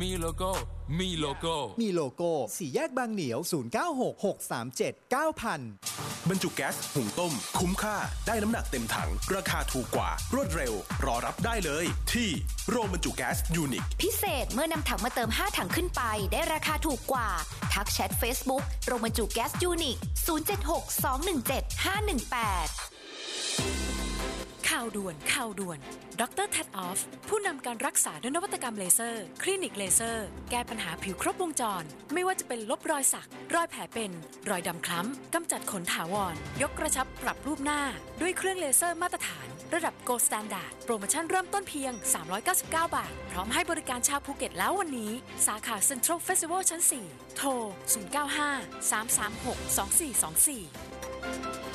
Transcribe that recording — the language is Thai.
มีโลโก้มีโลโก้มีโลโก้สี่แยกบางเหนียว0966379000 บรรจุแก๊สหุงต้มคุ้มค่าได้น้ำหนักเต็มถังราคาถูกกว่ารวดเร็วรอรับได้เลยที่โรงบรรจุแก๊สยูนิคพิเศษเมื่อนำถังมาเติม5ถังขึ้นไปได้ราคาถูกกว่าทักแชท Facebook โรงบรรจุแก๊สยูนิค0762175185 ข่าวด่วนดรแท็ดออฟผู้นำการรักษาด้วยนวัตกรรมเลเซอร์คลินิกเลเซอร์แก้ปัญหาผิวครบวงจรไม่ว่าจะเป็นลบรอยสักรอยแผลเป็นรอยดำคล้ำกำจัดขนถาวรยกกระชับปรับรูปหน้าด้วยเครื่องเลเซอร์มาตรฐานระดับ Gold Standard โปรโมชั่นเริ่มต้นเพียง399 บาทพร้อมให้บริการชาวภูเก็ตแล้ววันนี้สาขา Central Festival ชั้น 4 โทร 095 336 2424